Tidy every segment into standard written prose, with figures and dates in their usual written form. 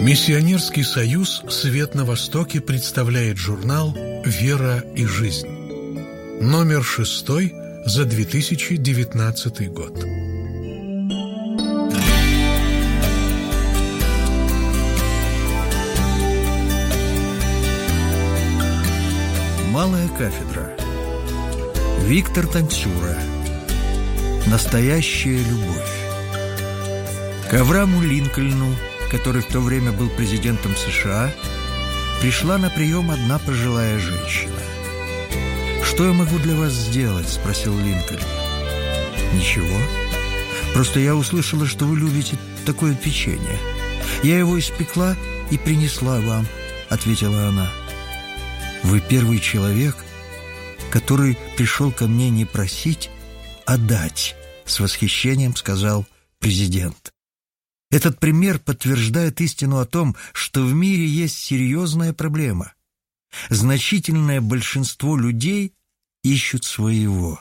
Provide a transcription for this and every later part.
Миссионерский союз «Свет на Востоке» представляет журнал «Вера и жизнь». Номер 6 за 2019 год. Малая кафедра. Виктор Танцюра. Настоящая любовь. К Аврааму Линкольну, который в то время был президентом США, пришла на прием одна пожилая женщина. «Что я могу для вас сделать?» – спросил Линкольн. «Ничего. Просто я услышала, что вы любите такое печенье. Я его испекла и принесла вам», – ответила она. «Вы первый человек, который пришел ко мне не просить, а дать», – с восхищением сказал президент. Этот пример подтверждает истину о том, что в мире есть серьезная проблема. Значительное большинство людей ищут своего.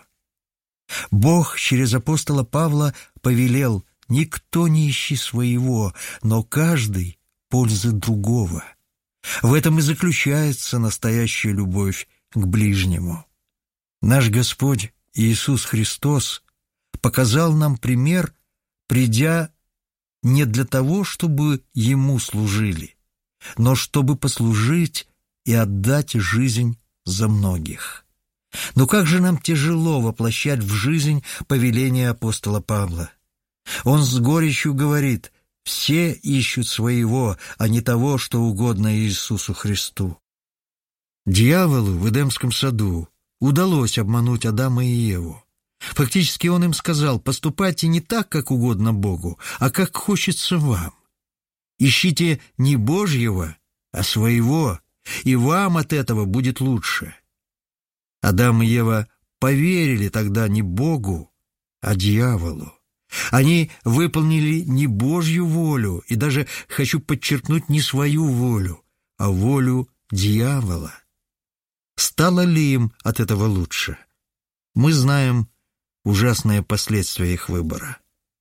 Бог через апостола Павла повелел: «Никто не ищи своего, но каждый пользы другого». В этом и заключается настоящая любовь к ближнему. Наш Господь Иисус Христос показал нам пример, придя не для того, чтобы Ему служили, но чтобы послужить и отдать жизнь за многих. Но как же нам тяжело воплощать в жизнь повеление апостола Павла. Он с горечью говорит: «Все ищут своего, а не того, что угодно Иисусу Христу». Дьяволу в Эдемском саду удалось обмануть Адама и Еву. Фактически он им сказал: поступайте не так, как угодно Богу, а как хочется вам. Ищите не Божьего, а своего, и вам от этого будет лучше. Адам и Ева поверили тогда не Богу, а дьяволу. Они выполнили не Божью волю, и даже, хочу подчеркнуть, не свою волю, а волю дьявола. Стало ли им от этого лучше? Мы знаем ужасные последствия их выбора.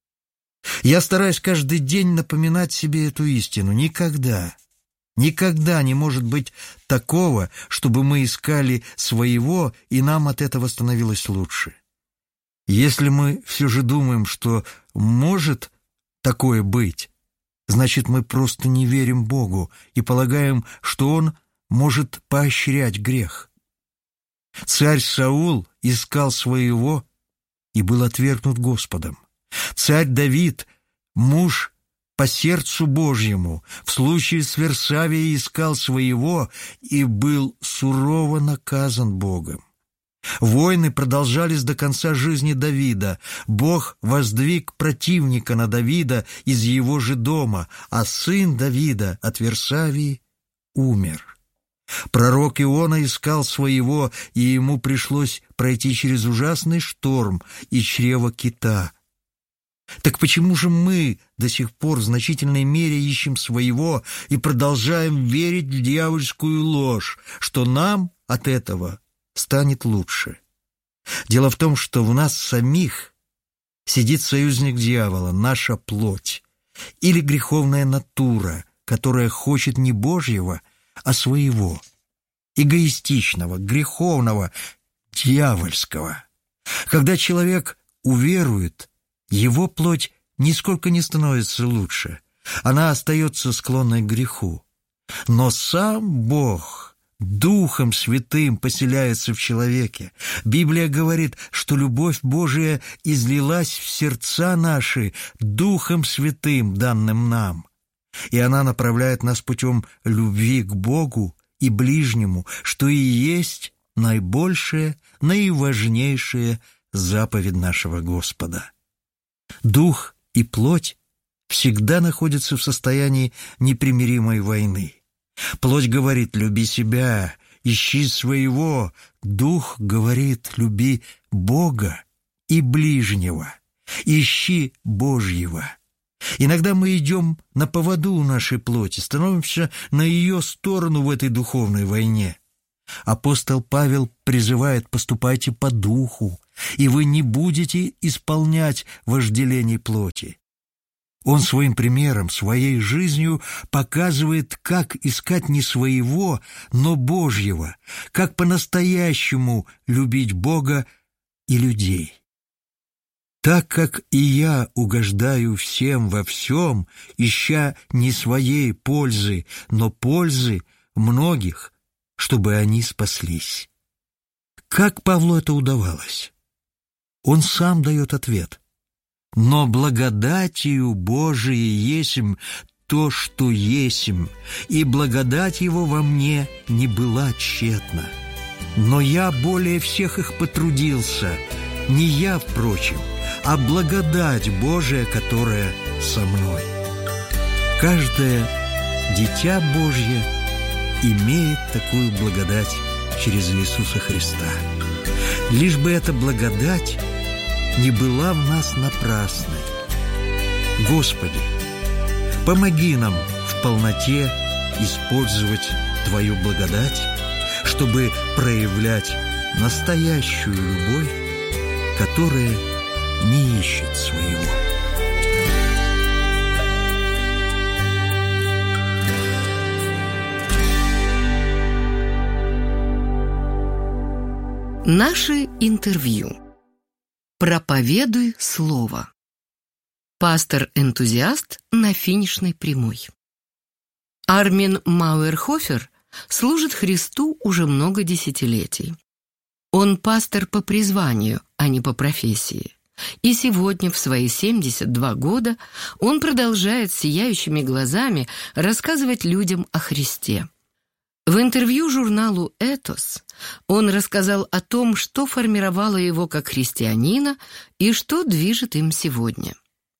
Я стараюсь каждый день напоминать себе эту истину. Никогда не может быть такого, чтобы мы искали своего, и нам от этого становилось лучше. Если мы все же думаем, что может такое быть, значит, мы просто не верим Богу и полагаем, что Он может поощрять грех. Царь Саул искал своего и был отвергнут Господом. Царь Давид, муж по сердцу Божьему, в случае с Версавией искал своего и был сурово наказан Богом. Войны продолжались до конца жизни Давида. Бог воздвиг противника на Давида из его же дома, а сын Давида от Версавии умер. Пророк Иона искал своего, и ему пришлось пройти через ужасный шторм и чрево кита. Так почему же мы до сих пор в значительной мере ищем своего и продолжаем верить в дьявольскую ложь, что нам от этого станет лучше? Дело в том, что в нас самих сидит союзник дьявола, наша плоть, или греховная натура, которая хочет не Божьего, а своего, эгоистичного, греховного, дьявольского. Когда человек уверует, его плоть нисколько не становится лучше, она остается склонной к греху. Но сам Бог Духом Святым поселяется в человеке. Библия говорит, что любовь Божия излилась в сердца наши Духом Святым, данным нам. И она направляет нас путем любви к Богу и ближнему, что и есть наибольшая, наиважнейшая заповедь нашего Господа. Дух и плоть всегда находятся в состоянии непримиримой войны. Плоть говорит: люби себя, ищи своего. Дух говорит: люби Бога и ближнего, ищи Божьего. Иногда мы идем на поводу у нашей плоти, становимся на ее сторону в этой духовной войне. Апостол Павел призывает: поступайте по духу, и вы не будете исполнять вожделений плоти. Он своим примером, своей жизнью показывает, как искать не своего, но Божьего, как по-настоящему любить Бога и людей. Так как и я угождаю всем во всем, ища не своей пользы, но пользы многих, чтобы они спаслись. Как Павлу это удавалось? Он сам дает ответ. «Но благодатью Божией есмь то, что есмь, и благодать Его во мне не была тщетна. Но я более всех их потрудился, не я, впрочем, а благодать Божия, которая со мной». Каждое дитя Божье имеет такую благодать через Иисуса Христа. Лишь бы эта благодать не была в нас напрасной. Господи, помоги нам в полноте использовать Твою благодать, чтобы проявлять настоящую любовь, которая не ищет своего. Наше интервью. Проповедуй слово. Пастор-энтузиаст на финишной прямой. Армин Мауэрхофер служит Христу уже много десятилетий. Он пастор по призванию, а не по профессии. И сегодня, в свои 72 года, он продолжает сияющими глазами рассказывать людям о Христе. В интервью журналу «Этос» он рассказал о том, что формировало его как христианина и что движет им сегодня.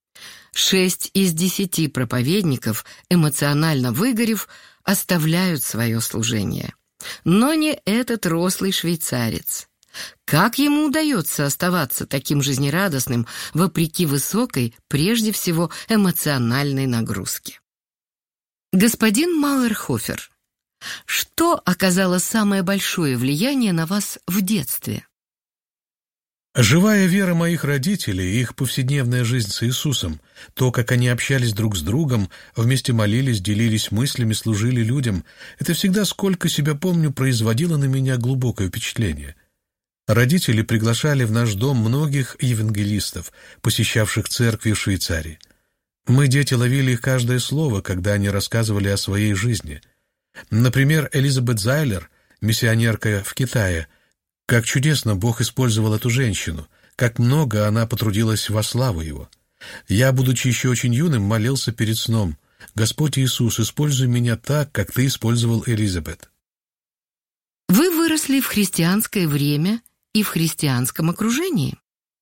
6 из 10 проповедников, эмоционально выгорев, оставляют свое служение. Но не этот рослый швейцарец. Как ему удается оставаться таким жизнерадостным, вопреки высокой, прежде всего, эмоциональной нагрузке? Господин Мауэрхофер, что оказало самое большое влияние на вас в детстве? Живая вера моих родителей, их повседневная жизнь с Иисусом, то, как они общались друг с другом, вместе молились, делились мыслями, служили людям, это всегда, сколько себя помню, производило на меня глубокое впечатление. Родители приглашали в наш дом многих евангелистов, посещавших церкви в Швейцарии. Мы, дети, ловили их каждое слово, когда они рассказывали о своей жизни. Например, Элизабет Зайлер, миссионерка в Китае. Как чудесно Бог использовал эту женщину, как много она потрудилась во славу Его. Я, будучи еще очень юным, молился перед сном: «Господь Иисус, используй меня так, как Ты использовал Элизабет». Вы выросли в христианское время и в христианском окружении.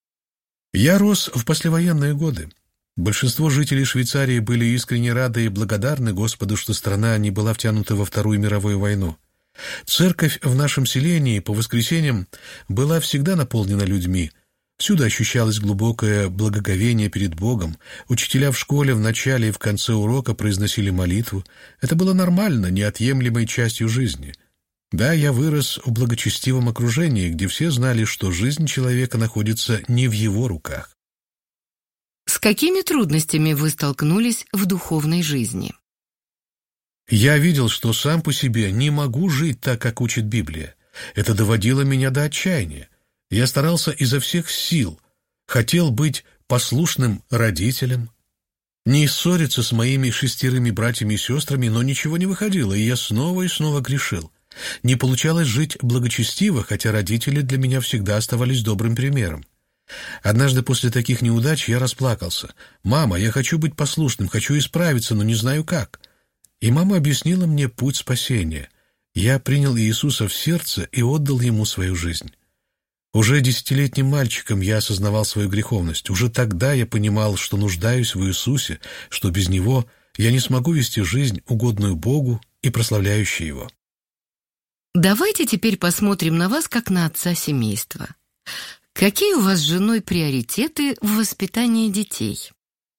Я рос в послевоенные годы. Большинство жителей Швейцарии были искренне рады и благодарны Господу, что страна не была втянута во Вторую мировую войну. Церковь в нашем селении по воскресеньям была всегда наполнена людьми. Всюду ощущалось глубокое благоговение перед Богом. Учителя в школе в начале и в конце урока произносили молитву. Это было нормально, неотъемлемой частью жизни. Да, я вырос в благочестивом окружении, где все знали, что жизнь человека находится не в его руках. С какими трудностями вы столкнулись в духовной жизни? Я видел, что сам по себе не могу жить так, как учит Библия. Это доводило меня до отчаяния. Я старался изо всех сил, хотел быть послушным родителем, не ссориться с моими 6 братьями и сестрами, но ничего не выходило, и я снова и снова грешил. Не получалось жить благочестиво, хотя родители для меня всегда оставались добрым примером. Однажды после таких неудач я расплакался. «Мама, я хочу быть послушным, хочу исправиться, но не знаю как». И мама объяснила мне путь спасения. Я принял Иисуса в сердце и отдал Ему свою жизнь. Уже 10-летним мальчиком я осознавал свою греховность. Уже тогда я понимал, что нуждаюсь в Иисусе, что без Него я не смогу вести жизнь, угодную Богу и прославляющую Его. Давайте теперь посмотрим на вас, как на отца семейства. Какие у вас с женой приоритеты в воспитании детей?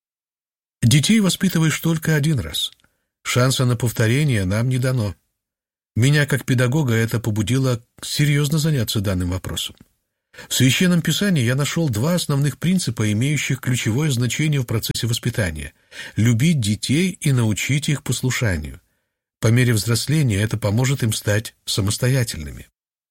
Детей воспитываешь только один раз. Шанса на повторение нам не дано. Меня, как педагога, это побудило серьезно заняться данным вопросом. В Священном Писании я нашел два основных принципа, имеющих ключевое значение в процессе воспитания – любить детей и научить их послушанию. По мере взросления это поможет им стать самостоятельными.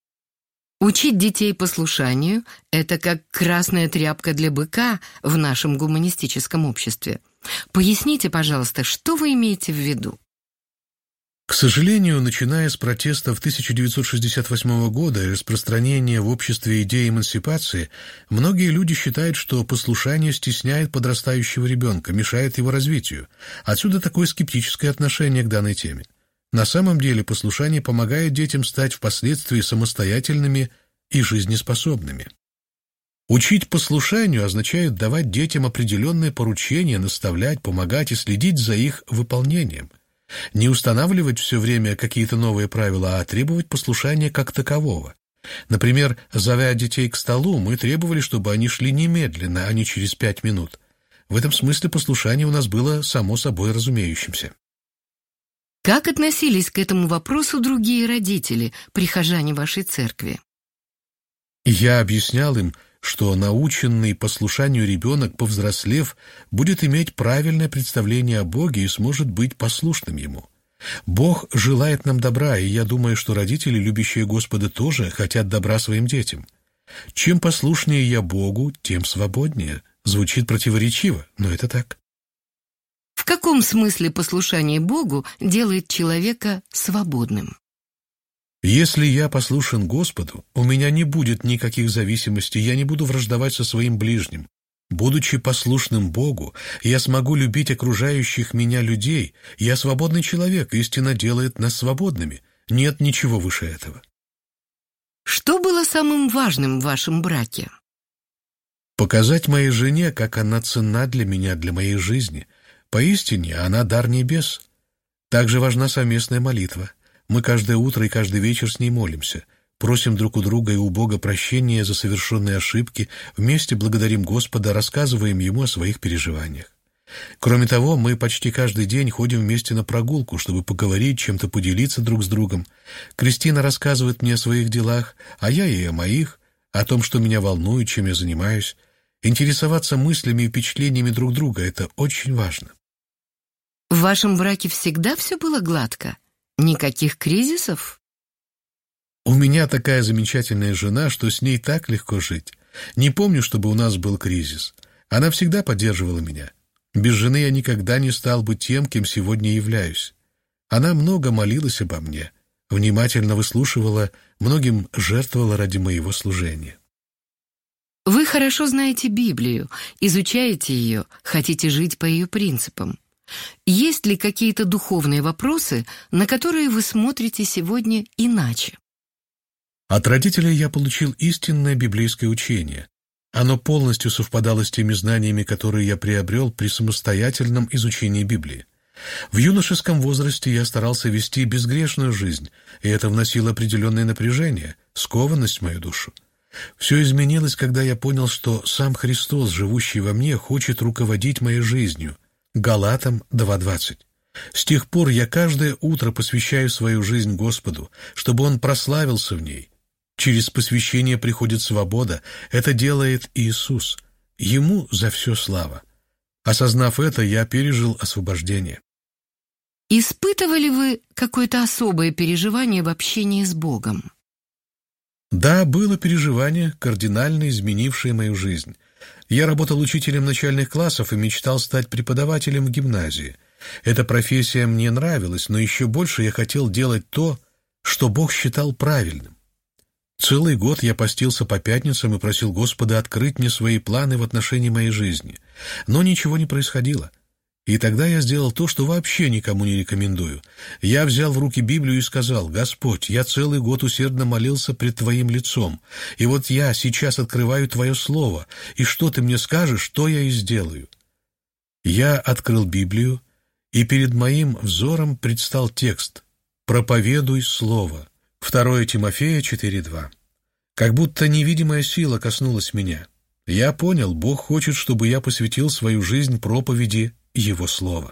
Учить детей послушанию – это как красная тряпка для быка в нашем гуманистическом обществе. Поясните, пожалуйста, что вы имеете в виду? К сожалению, начиная с протестов 1968 года и распространения в обществе идеи эмансипации, многие люди считают, что послушание стесняет подрастающего ребенка, мешает его развитию. Отсюда такое скептическое отношение к данной теме. На самом деле послушание помогает детям стать впоследствии самостоятельными и жизнеспособными. Учить послушанию означает давать детям определенные поручения, наставлять, помогать и следить за их выполнением. Не устанавливать все время какие-то новые правила, а требовать послушания как такового. Например, зовя детей к столу, мы требовали, чтобы они шли немедленно, а не через 5 минут. В этом смысле послушание у нас было само собой разумеющимся. Как относились к этому вопросу другие родители, прихожане вашей церкви? Я объяснял им, что наученный послушанию ребенок, повзрослев, будет иметь правильное представление о Боге и сможет быть послушным Ему. Бог желает нам добра, и я думаю, что родители, любящие Господа, тоже хотят добра своим детям. Чем послушнее я Богу, тем свободнее. Звучит противоречиво, но это так. В каком смысле послушание Богу делает человека свободным? Если я послушен Господу, у меня не будет никаких зависимостей, я не буду враждовать со своим ближним. Будучи послушным Богу, я смогу любить окружающих меня людей. Я свободный человек, истина делает нас свободными. Нет ничего выше этого. Что было самым важным в вашем браке? Показать моей жене, как она ценна для меня, для моей жизни. Поистине, она дар небес. Также важна совместная молитва. Мы каждое утро и каждый вечер с ней молимся, просим друг у друга и у Бога прощения за совершенные ошибки, вместе благодарим Господа, рассказываем Ему о своих переживаниях. Кроме того, мы почти каждый день ходим вместе на прогулку, чтобы поговорить, чем-то поделиться друг с другом. Кристина рассказывает мне о своих делах, а я ей о моих, о том, что меня волнует, чем я занимаюсь. Интересоваться мыслями и впечатлениями друг друга – это очень важно. В вашем браке всегда все было гладко? Никаких кризисов? У меня такая замечательная жена, что с ней так легко жить. Не помню, чтобы у нас был кризис. Она всегда поддерживала меня. Без жены я никогда не стал бы тем, кем сегодня являюсь. Она много молилась обо мне, внимательно выслушивала, многим жертвовала ради моего служения. Вы хорошо знаете Библию, изучаете ее, хотите жить по ее принципам. Есть ли какие-то духовные вопросы, на которые вы смотрите сегодня иначе? От родителей я получил истинное библейское учение. Оно полностью совпадало с теми знаниями, которые я приобрел при самостоятельном изучении Библии. В юношеском возрасте я старался вести безгрешную жизнь, и это вносило определенное напряжение, скованность в мою душу. Все изменилось, когда я понял, что сам Христос, живущий во мне, хочет руководить моей жизнью. Галатам 2:20. С тех пор я каждое утро посвящаю свою жизнь Господу, чтобы Он прославился в ней. Через посвящение приходит свобода, это делает Иисус. Ему за все слава. Осознав это, я пережил освобождение. Испытывали вы какое-то особое переживание в общении с Богом? Да, было переживание, кардинально изменившее мою жизнь. Я работал учителем начальных классов и мечтал стать преподавателем в гимназии. Эта профессия мне нравилась, но еще больше я хотел делать то, что Бог считал правильным. Целый год я постился по пятницам и просил Господа открыть мне свои планы в отношении моей жизни. Но ничего не происходило. И тогда я сделал то, что вообще никому не рекомендую. Я взял в руки Библию и сказал: «Господь, я целый год усердно молился пред Твоим лицом, и вот я сейчас открываю Твое Слово, и что Ты мне скажешь, то я и сделаю». Я открыл Библию, и перед моим взором предстал текст «Проповедуй Слово». 2 Тимофея 4:2. Как будто невидимая сила коснулась меня. Я понял, Бог хочет, чтобы я посвятил свою жизнь проповеди Его Слова.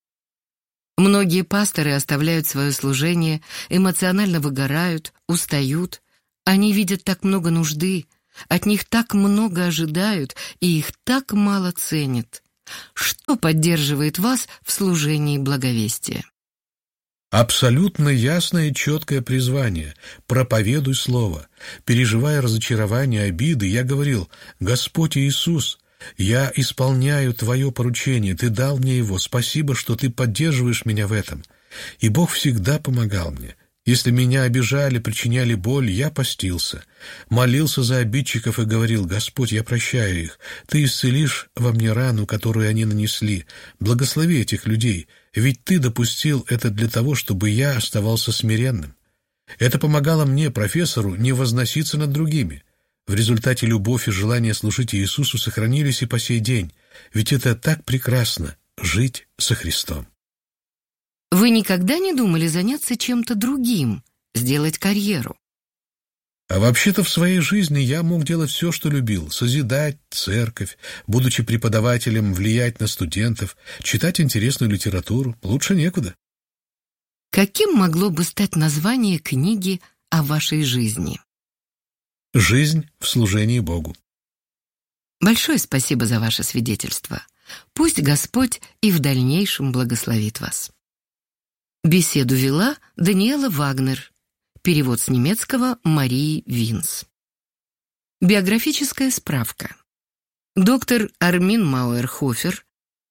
Многие пасторы оставляют свое служение, эмоционально выгорают, устают. Они видят так много нужды, От них так много ожидают, и их так мало ценят. Что поддерживает вас в служении благовестия? Абсолютно ясное и четкое призвание «Проповедуй слово». Переживая разочарование, обиды, я говорил: «Господь Иисус, я исполняю Твое поручение, Ты дал мне его, спасибо, что Ты поддерживаешь меня в этом». И Бог всегда помогал мне. Если меня обижали, причиняли боль, я постился, молился за обидчиков и говорил: «Господь, я прощаю их, Ты исцелишь во мне рану, которую они нанесли. Благослови этих людей, ведь Ты допустил это для того, чтобы я оставался смиренным». Это помогало мне, профессору, не возноситься над другими. В результате любовь и желание служить Иисусу сохранились и по сей день, ведь это так прекрасно — жить со Христом. Вы никогда не думали заняться чем-то другим, сделать карьеру? А вообще-то в своей жизни я мог делать все, что любил: созидать церковь, будучи преподавателем, влиять на студентов, читать интересную литературу. Лучше некуда. Каким могло бы стать название книги о вашей жизни? «Жизнь в служении Богу». Большое спасибо за ваше свидетельство. Пусть Господь и в дальнейшем благословит вас. Беседу вела Даниэла Вагнер. Перевод с немецкого Марии Винс. Биографическая справка. Доктор Армин Мауэр-Хофер,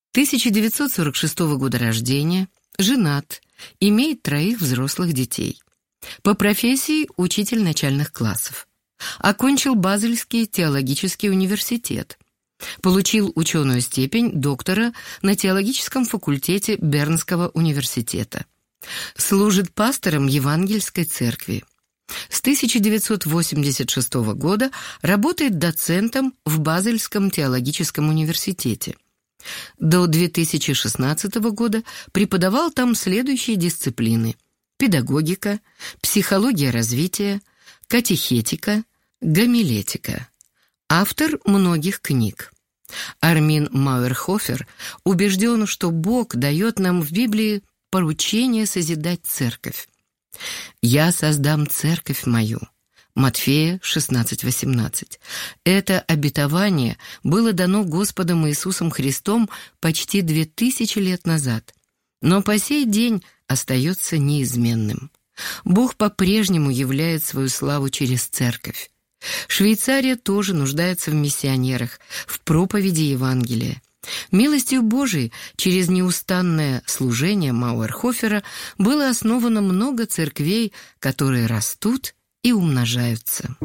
1946 года рождения, женат, имеет 3 взрослых детей. По профессии учитель начальных классов. Окончил Базельский теологический университет. Получил ученую степень доктора на теологическом факультете Бернского университета. Служит пастором Евангельской церкви. С 1986 года работает доцентом в Базельском теологическом университете. До 2016 года преподавал там следующие дисциплины: педагогика, психология развития, катехетика, гомилетика. Автор многих книг. Армин Мауэр-Хофер убежден, что Бог дает нам в Библии поручение созидать церковь. «Я создам церковь мою». Матфея 16:18. Это обетование было дано Господом Иисусом Христом почти 2000 лет назад, но по сей день остается неизменным. Бог по-прежнему являет свою славу через церковь. Швейцария тоже нуждается в миссионерах, в проповеди Евангелия. Милостью Божией через неустанное служение Мауэр-Хофера было основано много церквей, которые растут и умножаются.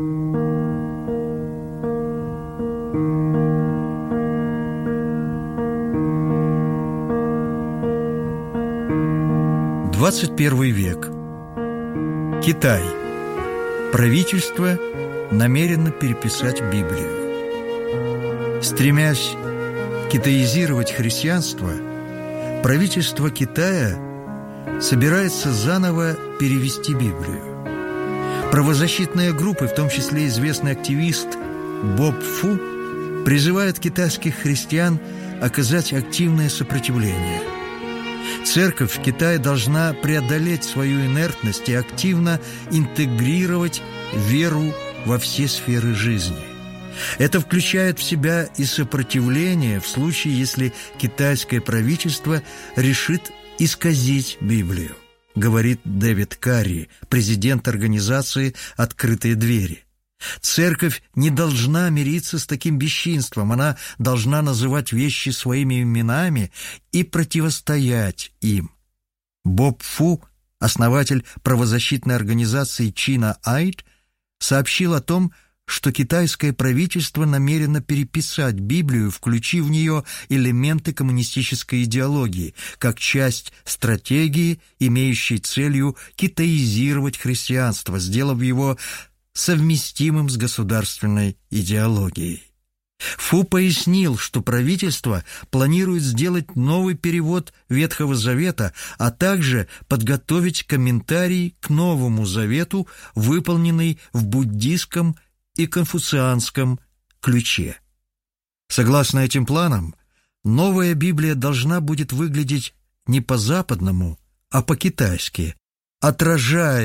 XXI век. Китай. Правительство намерено переписать Библию. Стремясь китаизировать христианство, правительство Китая собирается заново перевести Библию. Правозащитные группы, в том числе известный активист Боб Фу, призывают китайских христиан оказать активное сопротивление. Церковь в Китае должна преодолеть свою инертность и активно интегрировать веру во все сферы жизни. Это включает в себя и сопротивление в случае, если китайское правительство решит исказить Библию, говорит Дэвид Карри, президент организации «Открытые двери». Церковь не должна мириться с таким бесчинством, она должна называть вещи своими именами и противостоять им. Боб Фу, основатель правозащитной организации China Aid, сообщил о том, что китайское правительство намерено переписать Библию, включив в нее элементы коммунистической идеологии, как часть стратегии, имеющей целью китаизировать христианство, сделав его совместимым с государственной идеологией. Фу пояснил, что правительство планирует сделать новый перевод Ветхого Завета, а также подготовить комментарий к Новому Завету, выполненный в буддийском и конфуцианском ключе. Согласно этим планам, новая Библия должна будет выглядеть не по-западному, а по-китайски, отражая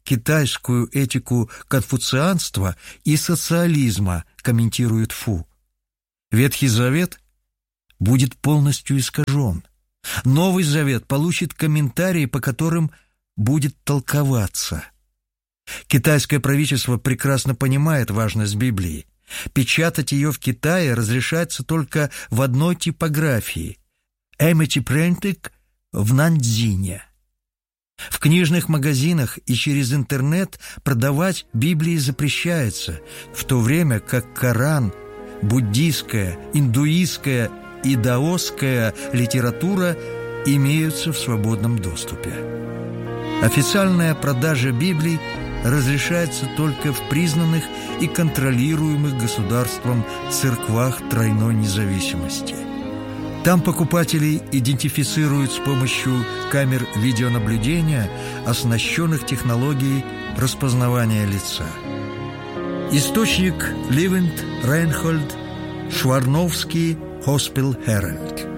китайскую этику конфуцианства и социализма, комментирует Фу. Ветхий Завет будет полностью искажен. Новый Завет получит комментарии, по которым будет толковаться. Китайское правительство прекрасно понимает важность Библии. Печатать ее в Китае разрешается только в одной типографии – Эмити Принтик в Наньцзине. В книжных магазинах и через интернет продавать Библии запрещается, в то время как Коран, буддийская, индуистская и даосская литература имеются в свободном доступе. Официальная продажа Библий разрешается только в признанных и контролируемых государством церквах тройной независимости. Там покупателей идентифицируют с помощью камер видеонаблюдения, оснащенных технологией распознавания лица. Источник Ливент, Рейнхольд, Шварновский, Хоспел Herald.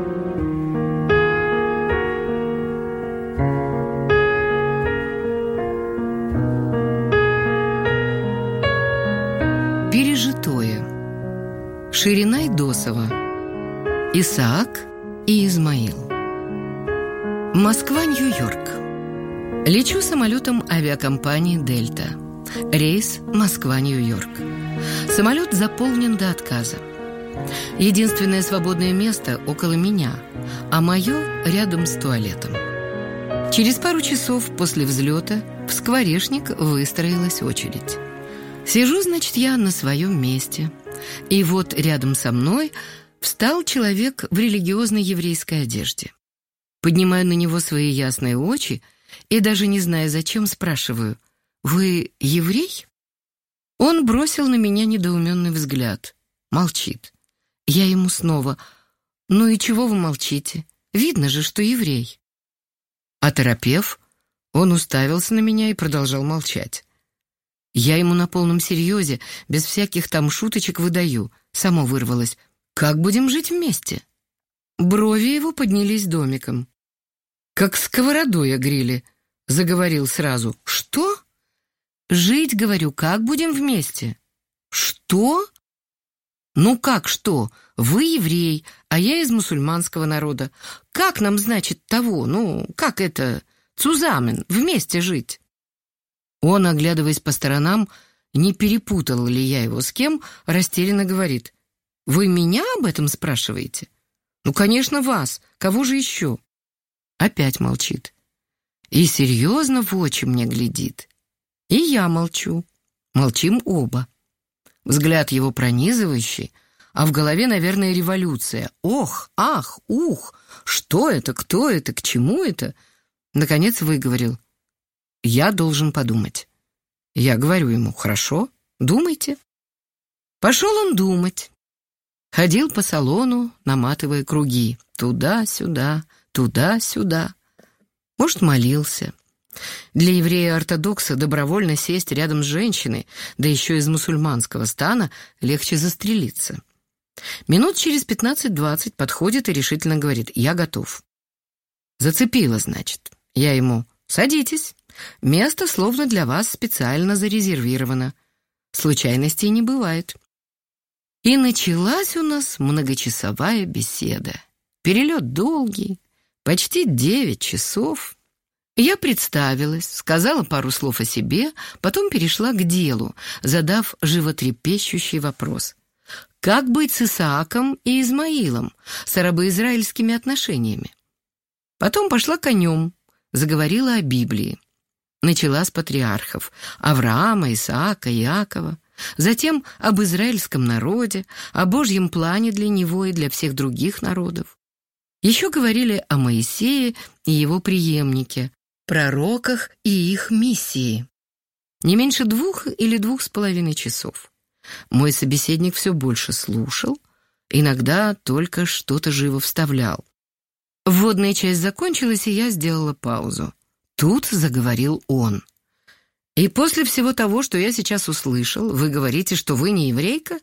Пережитое. Ширина Идосова. Исаак и Измаил. Москва, Нью-Йорк. Лечу самолетом авиакомпании «Дельта». Рейс Москва-Нью-Йорк. Самолет заполнен до отказа. Единственное свободное место около меня, а мое рядом с туалетом. Через пару часов после взлета в скворечник выстроилась очередь. Сижу, значит, я на своем месте. И вот рядом со мной встал человек в религиозной еврейской одежде. Поднимаю на него свои ясные очи и, даже не зная зачем, спрашиваю: «Вы еврей?» Он бросил на меня недоуменный взгляд. Молчит. Я ему снова: «Ну и чего вы молчите? Видно же, что еврей». Оторопев, он уставился на меня и продолжал молчать. Я ему на полном серьезе, без всяких там шуточек выдаю. Само вырвалось: «Как будем жить вместе?» Брови его поднялись домиком. «Как сковородой огрели», — заговорил сразу. «Что?» «Жить, говорю, как будем вместе?» «Что?» «Ну как что? Вы еврей, а я из мусульманского народа. Как нам, значит, того, как это, цузамен, вместе жить?» Он, оглядываясь по сторонам, не перепутал ли я его с кем, растерянно говорит: «Вы меня об этом спрашиваете?» «Ну, конечно, вас. Кого же еще?» Опять молчит. И серьезно в очи мне глядит. И я молчу. Молчим оба. Взгляд его пронизывающий, а в голове, наверное, революция. Ох, ах, ух, что это, кто это, к чему это? Наконец выговорил: «Я должен подумать». Я говорю ему: «Хорошо, думайте». Пошел он думать. Ходил по салону, наматывая круги. Туда-сюда, туда-сюда. Может, молился. Для еврея-ортодокса добровольно сесть рядом с женщиной, да еще из мусульманского стана, легче застрелиться. Минут через 15-20 подходит и решительно говорит: «Я готов». Зацепило, значит. Я ему: «Садитесь. Место словно для вас специально зарезервировано. Случайностей не бывает». И началась у нас многочасовая беседа. Перелет долгий, почти 9 часов. Я представилась, сказала пару слов о себе, потом перешла к делу, задав животрепещущий вопрос: как быть с Исааком и Измаилом, с арабо-израильскими отношениями? Потом пошла конем, заговорила о Библии. Начала с патриархов — Авраама, Исаака, Иакова. Затем об израильском народе, о Божьем плане для него и для всех других народов. Еще говорили о Моисее и его преемнике, пророках и их миссии. Не меньше 2 или 2,5 часов. Мой собеседник все больше слушал, иногда только что-то живо вставлял. Вводная часть закончилась, и я сделала паузу. Тут заговорил он. «И после всего того, что я сейчас услышал, вы говорите, что вы не еврейка?»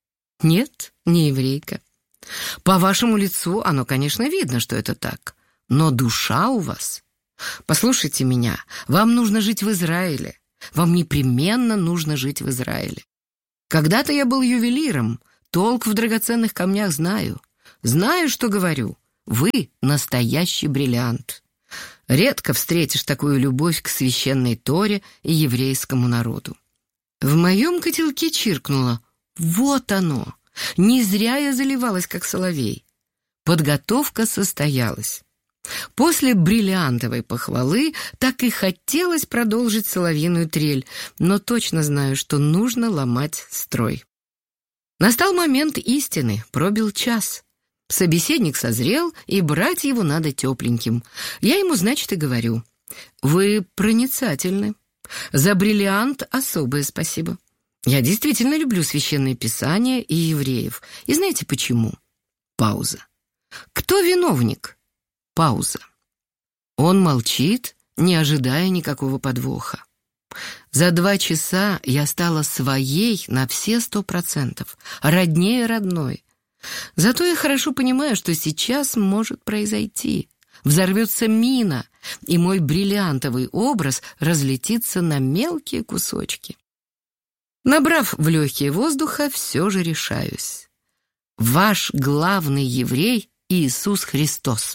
«Нет, не еврейка. По вашему лицу оно, конечно, видно, что это так. Но душа у вас. Послушайте меня, вам нужно жить в Израиле. Вам непременно нужно жить в Израиле. Когда-то я был ювелиром, толк в драгоценных камнях знаю. Знаю, что говорю. Вы настоящий бриллиант. Редко встретишь такую любовь к священной Торе и еврейскому народу. В моем котелке чиркнуло. Вот оно. Не зря я заливалась, как соловей. Подготовка состоялась. После бриллиантовой похвалы так и хотелось продолжить соловьиную трель, но точно знаю, что нужно ломать строй. Настал момент истины, пробил час. Собеседник созрел, и брать его надо тепленьким. Я ему, значит, и говорю: вы проницательны. За бриллиант особое спасибо. Я действительно люблю Священное Писание и евреев. И знаете почему? Пауза. Кто виновник? Пауза. Он молчит, не ожидая никакого подвоха. За 2 часа я стала своей на все 100%, роднее родной. Зато я хорошо понимаю, что сейчас может произойти. Взорвется мина, и мой бриллиантовый образ разлетится на мелкие кусочки. Набрав в легкие воздуха, все же решаюсь. Ваш главный еврей — Иисус Христос.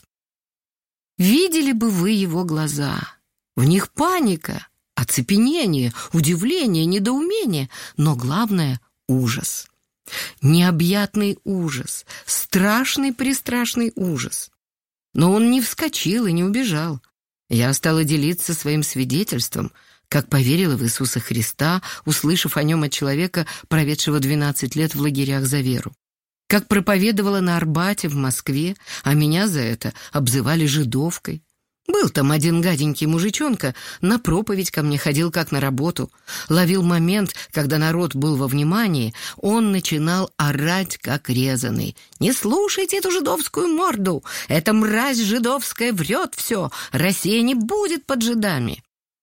Видели бы вы его глаза. В них паника, оцепенение, удивление, недоумение, но главное — ужас. Необъятный ужас, страшный-престрашный ужас. Но он не вскочил и не убежал. Я стала делиться своим свидетельством, как поверила в Иисуса Христа, услышав о нем от человека, проведшего 12 лет в лагерях за веру. Как проповедовала на Арбате в Москве, а меня за это обзывали жидовкой. Был там один гаденький мужичонка, на проповедь ко мне ходил как на работу. Ловил момент, когда народ был во внимании, он начинал орать как резаный. «Не слушайте эту жидовскую морду! Эта мразь жидовская врет все! Россия не будет под жидами!»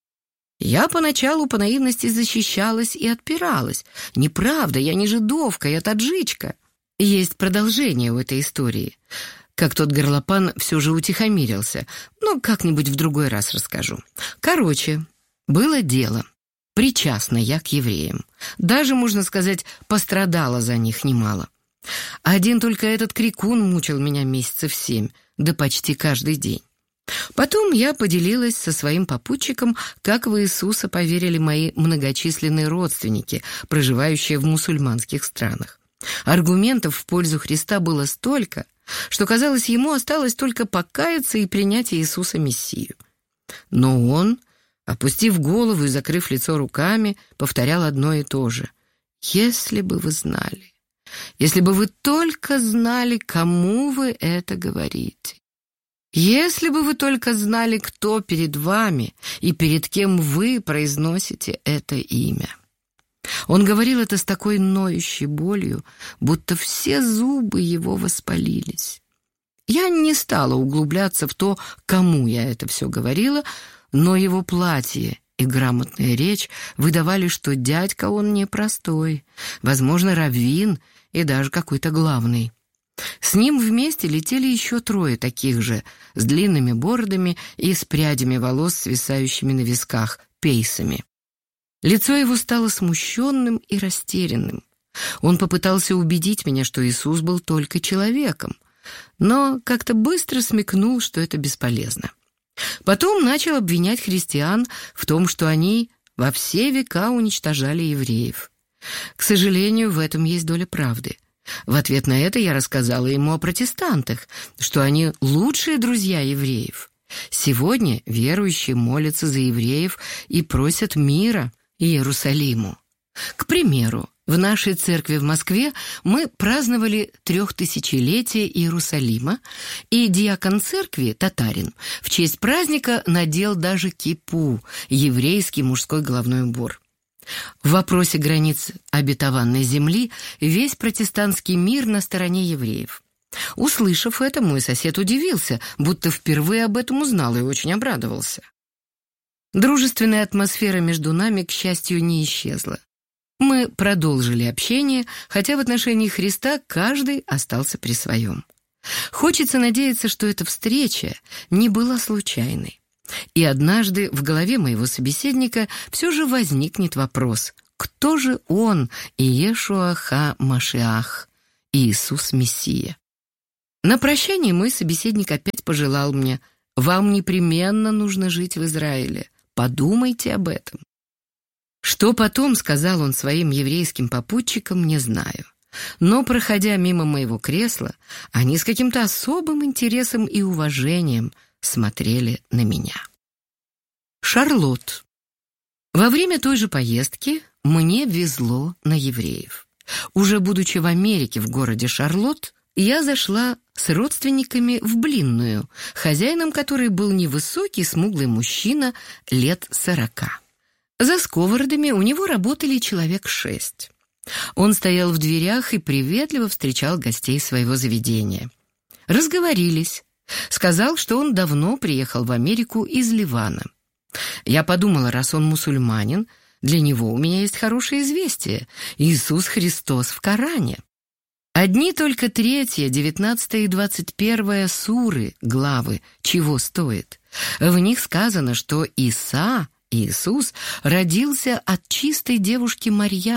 Я поначалу по наивности защищалась и отпиралась. «Неправда, я не жидовка, я таджичка». Есть продолжение у этой истории. Как тот горлопан все же утихомирился. Но как-нибудь в другой раз расскажу. Короче, было дело. Причастна я к евреям. Даже, можно сказать, пострадала за них немало. Один только этот крикун мучил меня месяцев 7, да почти каждый день. Потом я поделилась со своим попутчиком, как в Иисуса поверили мои многочисленные родственники, проживающие в мусульманских странах. Аргументов в пользу Христа было столько, что, казалось, ему осталось только покаяться и принять Иисуса Мессию. Но он, опустив голову и закрыв лицо руками, повторял одно и то же. «Если бы вы знали, если бы вы только знали, кому вы это говорите, если бы вы только знали, кто перед вами и перед кем вы произносите это имя». Он говорил это с такой ноющей болью, будто все зубы его воспалились. Я не стала углубляться в то, кому я это все говорила, но его платье и грамотная речь выдавали, что дядька он непростой, возможно, раввин и даже какой-то главный. С ним вместе летели еще 3 таких же, с длинными бородами и с прядями волос, свисающими на висках, пейсами. Лицо его стало смущенным и растерянным. Он попытался убедить меня, что Иисус был только человеком, но как-то быстро смекнул, что это бесполезно. Потом начал обвинять христиан в том, что они во все века уничтожали евреев. К сожалению, в этом есть доля правды. В ответ на это я рассказала ему о протестантах, что они лучшие друзья евреев. Сегодня верующие молятся за евреев и просят мира Иерусалиму. К примеру, в нашей церкви в Москве мы праздновали 3000-летие Иерусалима, и диакон церкви, татарин, в честь праздника надел даже кипу, еврейский мужской головной убор. В вопросе границ обетованной земли весь протестантский мир на стороне евреев. Услышав это, мой сосед удивился, будто впервые об этом узнал и очень обрадовался. Дружественная атмосфера между нами, к счастью, не исчезла. Мы продолжили общение, хотя в отношении Христа каждый остался при своем. Хочется надеяться, что эта встреча не была случайной. И однажды в голове моего собеседника все же возникнет вопрос: кто же он, Иешуа ха-Машиах, Иисус Мессия? На прощание мой собеседник опять пожелал мне: «Вам непременно нужно жить в Израиле. Подумайте об этом». Что потом сказал он своим еврейским попутчикам, не знаю. Но, проходя мимо моего кресла, они с каким-то особым интересом и уважением смотрели на меня. Шарлотт. Во время той же поездки мне везло на евреев. Уже будучи в Америке, в городе Шарлотт, я зашла с родственниками в блинную, хозяином которой был невысокий смуглый мужчина лет 40. За сковородами у него работали человек 6. Он стоял в дверях и приветливо встречал гостей своего заведения. Разговорились. Сказал, что он давно приехал в Америку из Ливана. Я подумала, раз он мусульманин, для него у меня есть хорошее известие: Иисус Христос в Коране. Одни только 3, 19 и 21 суры, главы, чего стоит. В них сказано, что Иисус, родился от чистой девушки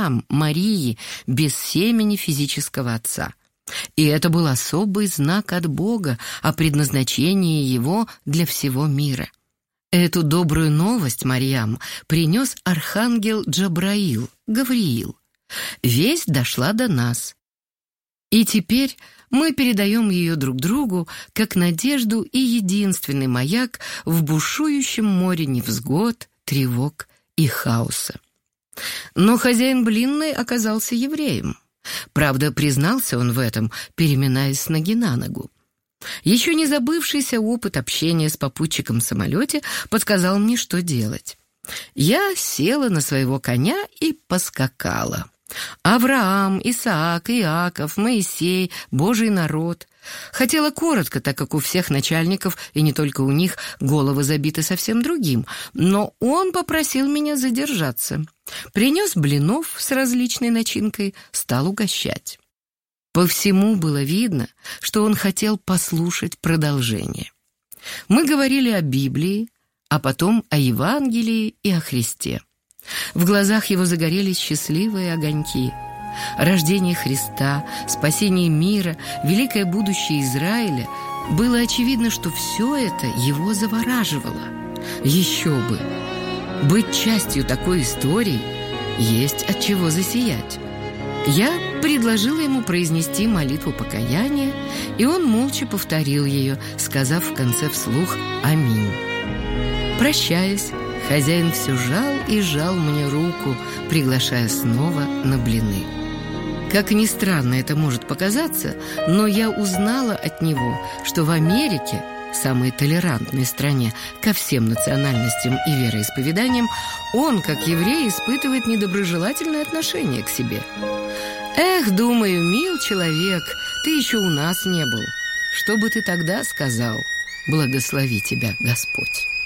Марии, без семени физического отца. И это был особый знак от Бога о предназначении его для всего мира. Эту добрую новость Марьям принес архангел Джабраил, Гавриил. Весть дошла до нас. И теперь мы передаем ее друг другу как надежду и единственный маяк в бушующем море невзгод, тревог и хаоса. Но хозяин блинной оказался евреем. Правда, признался он в этом, переминаясь с ноги на ногу. Еще не забывшийся опыт общения с попутчиком в самолете подсказал мне, что делать. Я села на своего коня и поскакала. Авраам, Исаак, Иаков, Моисей, Божий народ. Хотела коротко, так как у всех начальников, и не только у них, головы забиты совсем другим, но он попросил меня задержаться. Принес блинов с различной начинкой, стал угощать. По всему было видно, что он хотел послушать продолжение. Мы говорили о Библии, а потом о Евангелии и о Христе. В глазах его загорелись счастливые огоньки. Рождение Христа, спасение мира, великое будущее Израиля — было очевидно, что все это его завораживало. Еще бы! Быть частью такой истории есть от чего засиять. Я предложила ему произнести молитву покаяния, и он молча повторил ее, сказав в конце вслух «Аминь». Прощаясь, хозяин все жал и жал мне руку, приглашая снова на блины. Как ни странно это может показаться, но я узнала от него, что в Америке, самой толерантной стране ко всем национальностям и вероисповеданиям, он, как еврей, испытывает недоброжелательное отношение к себе. Эх, думаю, мил человек, ты еще у нас не был. Что бы ты тогда сказал? Благослови тебя Господь.